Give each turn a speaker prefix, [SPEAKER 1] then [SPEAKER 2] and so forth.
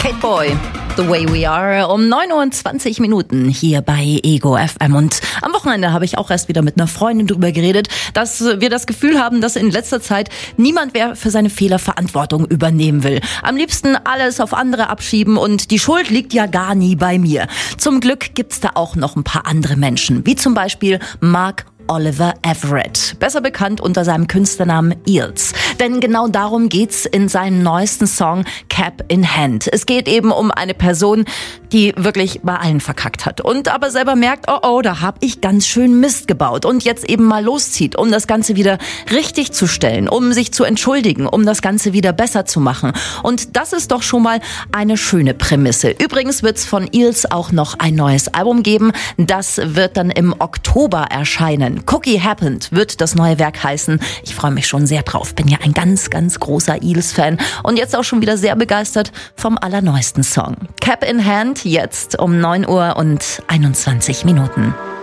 [SPEAKER 1] Boy, The Way We Are, um 9:20 Uhr hier bei Ego FM. Und am Wochenende habe ich auch erst wieder mit einer Freundin drüber geredet, dass wir das Gefühl haben, dass in letzter Zeit niemand mehr für seine Fehler Verantwortung übernehmen will. Am liebsten alles auf andere abschieben und die Schuld liegt ja gar nie bei mir. Zum Glück gibt's da auch noch ein paar andere Menschen, wie zum Beispiel Mark Oliver Everett, besser bekannt unter seinem Künstlernamen Eels. Denn genau darum geht's in seinem neuesten Song Cap in Hand. Es geht eben um eine Person, die wirklich bei allen verkackt hat und aber selber merkt, oh, da hab ich ganz schön Mist gebaut und jetzt eben mal loszieht, um das Ganze wieder richtig zu stellen, um sich zu entschuldigen, um das Ganze wieder besser zu machen. Und das ist doch schon mal eine schöne Prämisse. Übrigens wird's von Eels auch noch ein neues Album geben. Das wird dann im Oktober erscheinen. Cookie Happened wird das neue Werk heißen. Ich freue mich schon sehr drauf. Bin ja ein ganz, ganz großer Eels-Fan und jetzt auch schon wieder sehr begeistert vom allerneuesten Song. Cap in Hand jetzt um 9:21 Uhr.